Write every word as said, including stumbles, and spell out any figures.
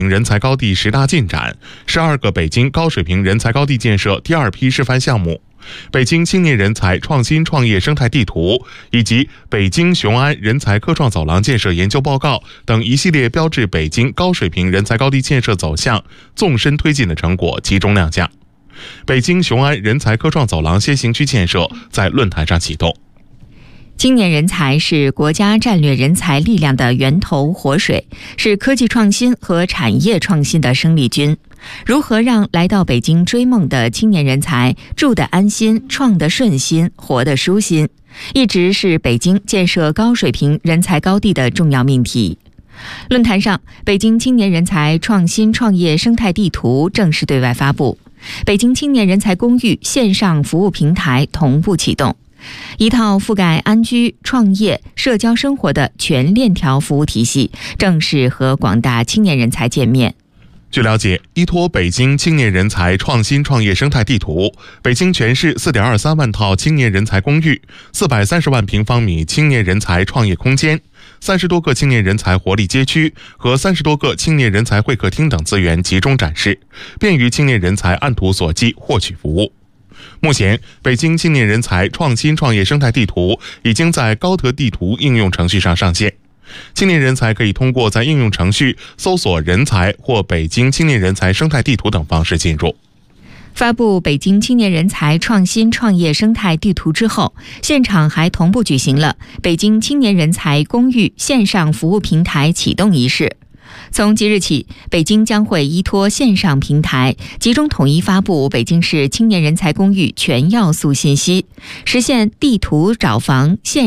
人才高地十大进展，十二个北京高水平人才高地建设第二批示范项目，北京青年人才创新创业生态地图以及北京雄安人才科创走廊建设研究报告等一系列标志北京高水平人才高地建设走向纵深推进的成果集中亮相。北京雄安人才科创走廊先行区建设在论坛上启动。 青年人才是国家战略人才力量的源头活水，是科技创新和产业创新的生力军。如何让来到北京追梦的青年人才住得安心、创得顺心、活得舒心，一直是北京建设高水平人才高地的重要命题。论坛上，北京青年人才创新创业生态地图正式对外发布，北京青年人才公寓线上服务平台同步启动，一套覆盖安居、创业、社交生活的全链条服务体系正式和广大青年人才见面。 据了解，依托北京青年人才创新创业生态地图，北京全市 四点二三万套青年人才公寓，四百三十万平方米青年人才创业空间，三十多个青年人才活力街区和三十多个青年人才会客厅等资源集中展示，便于青年人才按图索骥获取服务。目前，北京青年人才创新创业生态地图已经在高德地图应用程序上上线，青年人才可以通过在应用程序搜索人才或北京青年人才生态地图等方式进入。 发布北京青年人才创新创业生态地图之后，现场还同步举行了北京青年人才公寓线上服务平台启动仪式。从即日起，北京将会依托线上平台，集中统一发布北京市青年人才公寓全要素信息，实现地图找房线